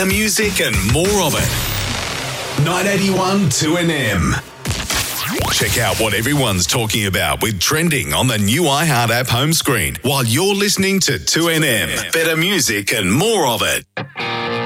Better music and more of it. 981 2NM. Check out what everyone's talking about with Trending on the new iHeart app home screen while you're listening to 2NM. Better music and more of it.